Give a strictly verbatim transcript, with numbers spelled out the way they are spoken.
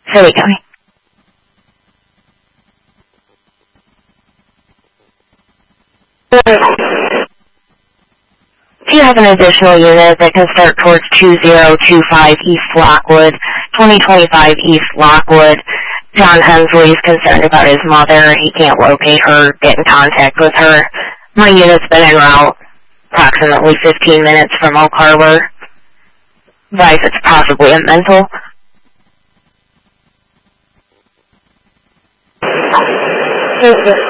Philly County. If you have an additional unit that can start towards two zero two five East Lockwood, twenty twenty-five East Lockwood, John Hensley is concerned about his mother. He can't locate her, get in contact with her. My unit's been en route approximately fifteen minutes from Oak Harbor. Advise it's possibly a mental. Thank you.